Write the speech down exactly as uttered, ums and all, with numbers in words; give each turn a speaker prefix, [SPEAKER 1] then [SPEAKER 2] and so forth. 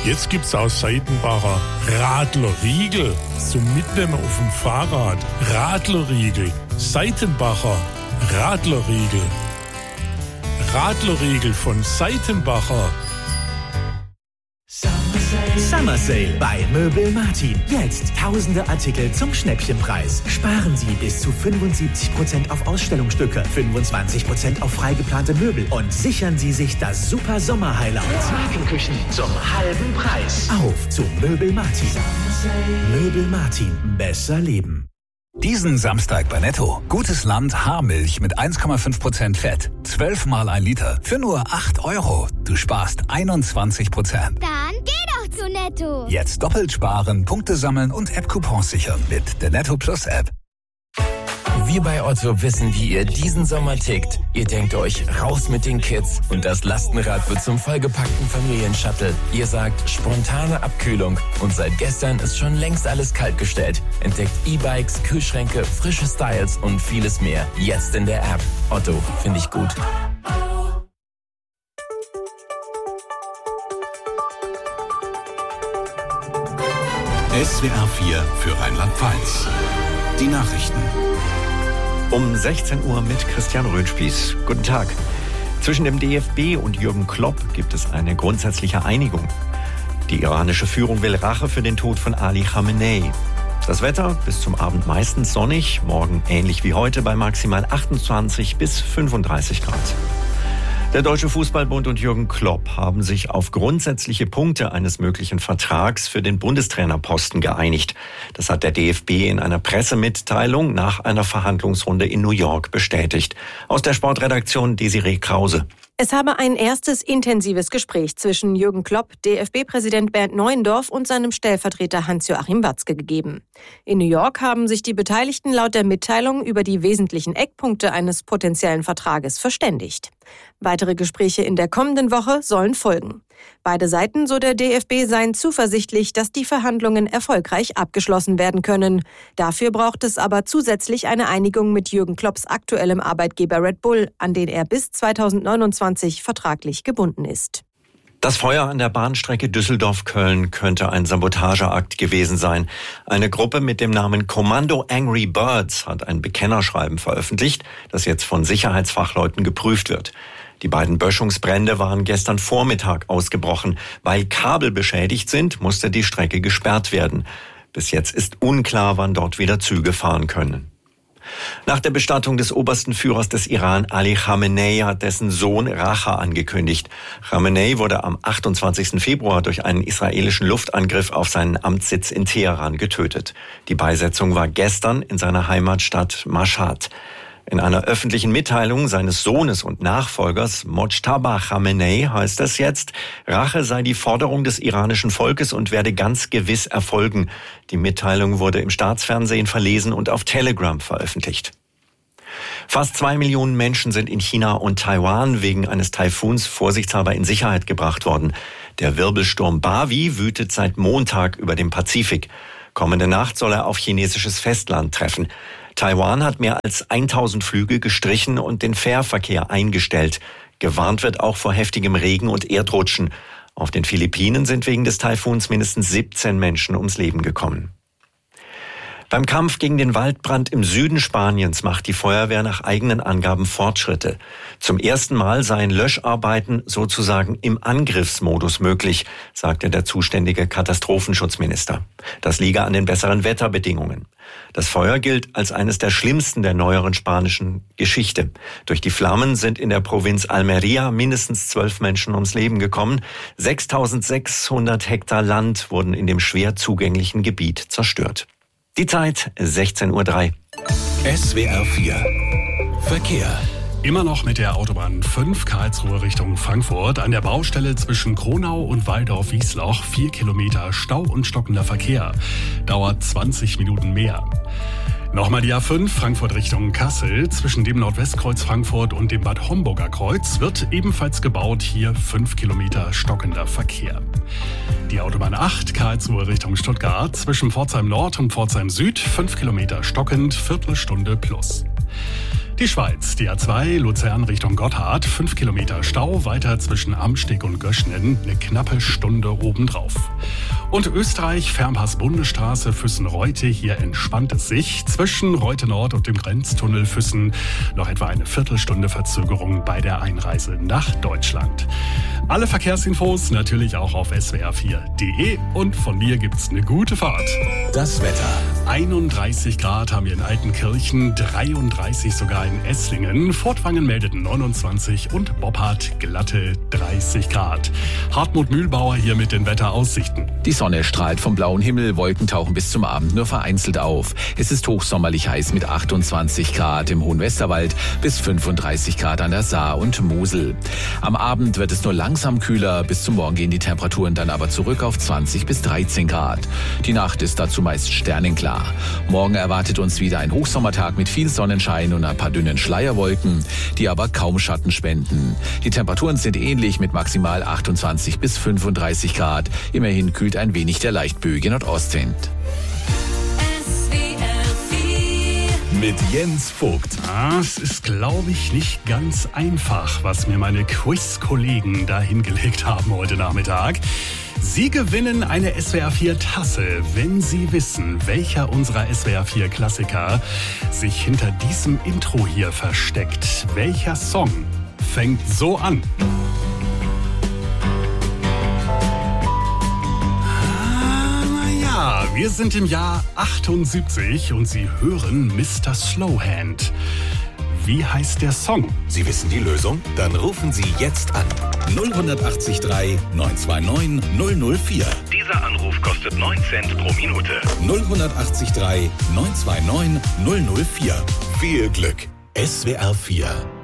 [SPEAKER 1] Jetzt gibt's aus Seitenbacher Radlerriegel zum Mitnehmen auf dem Fahrrad. Radlerriegel, Seitenbacher Radlerriegel. Radlerriegel von Seitenbacher.
[SPEAKER 2] Summer Sale bei Möbel Martin. Jetzt tausende Artikel zum Schnäppchenpreis. Sparen Sie bis zu fünfundsiebzig Prozent auf Ausstellungsstücke, fünfundzwanzig Prozent auf freigeplante Möbel und sichern Sie sich das super Sommer-Highlight. Markenküchen zum halben Preis. Auf zu Möbel Martin. Möbel Martin. Besser leben.
[SPEAKER 3] Diesen Samstag bei Netto. Gutes Land Haarmilch mit eins Komma fünf Prozent Fett. zwölf mal ein Liter. Für nur acht Euro. Du sparst einundzwanzig Prozent.
[SPEAKER 4] Dann geh doch zu Netto.
[SPEAKER 3] Jetzt doppelt sparen, Punkte sammeln und App-Coupons sichern mit der Netto Plus App.
[SPEAKER 5] Wir bei Otto wissen, wie ihr diesen Sommer tickt. Ihr denkt euch, raus mit den Kids und das Lastenrad wird zum vollgepackten Familienshuttle. Ihr sagt, spontane Abkühlung und seit gestern ist schon längst alles kaltgestellt. Entdeckt E-Bikes, Kühlschränke, frische Styles und vieles mehr. Jetzt in der App. Otto, finde ich gut.
[SPEAKER 6] S W R vier für Rheinland-Pfalz. Die Nachrichten.
[SPEAKER 7] Um sechzehn Uhr mit Christian Röhnspieß. Guten Tag. Zwischen dem D F B und Jürgen Klopp gibt es eine grundsätzliche Einigung. Die iranische Führung will Rache für den Tod von Ali Khamenei. Das Wetter bis zum Abend meistens sonnig, morgen ähnlich wie heute bei maximal achtundzwanzig bis fünfunddreißig Grad. Der Deutsche Fußballbund und Jürgen Klopp haben sich auf grundsätzliche Punkte eines möglichen Vertrags für den Bundestrainerposten geeinigt. Das hat der D F B in einer Pressemitteilung nach einer Verhandlungsrunde in New York bestätigt. Aus der Sportredaktion Desiree Krause.
[SPEAKER 8] Es habe ein erstes intensives Gespräch zwischen Jürgen Klopp, D F B-Präsident Bernd Neuendorf und seinem Stellvertreter Hans-Joachim Watzke gegeben. In New York haben sich die Beteiligten laut der Mitteilung über die wesentlichen Eckpunkte eines potenziellen Vertrages verständigt. Weitere Gespräche in der kommenden Woche sollen folgen. Beide Seiten, so der D F B, seien zuversichtlich, dass die Verhandlungen erfolgreich abgeschlossen werden können. Dafür braucht es aber zusätzlich eine Einigung mit Jürgen Klopps aktuellem Arbeitgeber Red Bull, an den er bis zweitausendneunundzwanzig vertraglich gebunden ist.
[SPEAKER 7] Das Feuer an der Bahnstrecke Düsseldorf-Köln könnte ein Sabotageakt gewesen sein. Eine Gruppe mit dem Namen Kommando Angry Birds hat ein Bekennerschreiben veröffentlicht, das jetzt von Sicherheitsfachleuten geprüft wird. Die beiden Böschungsbrände waren gestern Vormittag ausgebrochen. Weil Kabel beschädigt sind, musste die Strecke gesperrt werden. Bis jetzt ist unklar, wann dort wieder Züge fahren können. Nach der Bestattung des obersten Führers des Iran, Ali Khamenei, hat dessen Sohn Rache angekündigt. Khamenei wurde am achtundzwanzigsten Februar durch einen israelischen Luftangriff auf seinen Amtssitz in Teheran getötet. Die Beisetzung war gestern in seiner Heimatstadt Mashhad. In einer öffentlichen Mitteilung seines Sohnes und Nachfolgers Mojtaba Khamenei heißt es jetzt, Rache sei die Forderung des iranischen Volkes und werde ganz gewiss erfolgen. Die Mitteilung wurde im Staatsfernsehen verlesen und auf Telegram veröffentlicht. Fast zwei Millionen Menschen sind in China und Taiwan wegen eines Taifuns vorsichtshalber in Sicherheit gebracht worden. Der Wirbelsturm Bavi wütet seit Montag über dem Pazifik. Kommende Nacht soll er auf chinesisches Festland treffen. Taiwan hat mehr als tausend Flüge gestrichen und den Fährverkehr eingestellt. Gewarnt wird auch vor heftigem Regen und Erdrutschen. Auf den Philippinen sind wegen des Taifuns mindestens siebzehn Menschen ums Leben gekommen. Beim Kampf gegen den Waldbrand im Süden Spaniens macht die Feuerwehr nach eigenen Angaben Fortschritte. Zum ersten Mal seien Löscharbeiten sozusagen im Angriffsmodus möglich, sagte der zuständige Katastrophenschutzminister. Das liege an den besseren Wetterbedingungen. Das Feuer gilt als eines der schlimmsten der neueren spanischen Geschichte. Durch die Flammen sind in der Provinz Almería mindestens zwölf Menschen ums Leben gekommen. sechstausendsechshundert Hektar Land wurden in dem schwer zugänglichen Gebiet zerstört. Die Zeit sechzehn Uhr drei.
[SPEAKER 6] S W R vier Verkehr.
[SPEAKER 1] Immer noch mit der Autobahn fünf Karlsruhe Richtung Frankfurt. An der Baustelle zwischen Kronau und Walldorf-Wiesloch vier Kilometer Stau und stockender Verkehr. Dauert zwanzig Minuten mehr. Nochmal die A fünf Frankfurt Richtung Kassel. Zwischen dem Nordwestkreuz Frankfurt und dem Bad Homburger Kreuz wird ebenfalls gebaut. Hier fünf Kilometer stockender Verkehr. Die Autobahn acht Karlsruhe Richtung Stuttgart. Zwischen Pforzheim Nord und Pforzheim Süd fünf Kilometer stockend, Viertelstunde plus. Die Schweiz, die A zwei, Luzern Richtung Gotthard, fünf Kilometer Stau, weiter zwischen Amsteg und Göschnen, eine knappe Stunde obendrauf. Und Österreich, Fernpass-Bundesstraße Füssen-Reute, hier entspannt es sich. Zwischen Reute Nord und dem Grenztunnel Füssen noch etwa eine Viertelstunde Verzögerung bei der Einreise nach Deutschland. Alle Verkehrsinfos natürlich auch auf s w r vier punkt d e und von mir gibt's eine gute Fahrt.
[SPEAKER 6] Das Wetter.
[SPEAKER 1] einunddreißig Grad haben wir in Altenkirchen, dreiunddreißig sogar in Esslingen. Furtwangen meldet neunundzwanzig und Boppard glatte dreißig Grad. Hartmut Mühlbauer hier mit den Wetteraussichten.
[SPEAKER 9] Die Sonne strahlt vom blauen Himmel, Wolken tauchen bis zum Abend nur vereinzelt auf. Es ist hochsommerlich heiß mit achtundzwanzig Grad im Hohen Westerwald bis fünfunddreißig Grad an der Saar und Mosel. Am Abend wird es nur langsam kühler, bis zum Morgen gehen die Temperaturen dann aber zurück auf zwanzig bis dreizehn Grad. Die Nacht ist dazu meist sternenklar. Morgen erwartet uns wieder ein Hochsommertag mit viel Sonnenschein und ein paar dünnen Schleierwolken, die aber kaum Schatten spenden. Die Temperaturen sind ähnlich mit maximal achtundzwanzig bis fünfunddreißig Grad. Immerhin kühlt ein wenig der leicht böige Nordostwind.
[SPEAKER 6] Mit Jens Vogt.
[SPEAKER 1] Ah, es ist, glaube ich, nicht ganz einfach, was mir meine Quiz-Kollegen da hingelegt haben heute Nachmittag. Sie gewinnen eine S W R vier Tasse, wenn Sie wissen, welcher unserer S W R vier Klassiker sich hinter diesem Intro hier versteckt. Welcher Song fängt so an? Wir sind im Jahr achtundsiebzig und Sie hören Mister Slowhand. Wie heißt der Song?
[SPEAKER 6] Sie wissen die Lösung? Dann rufen Sie jetzt an. null acht drei neun zwei neun null null vier.
[SPEAKER 10] Dieser Anruf kostet neun Cent pro Minute.
[SPEAKER 6] null acht drei neun zwei neun null null vier. Viel Glück. S W R vier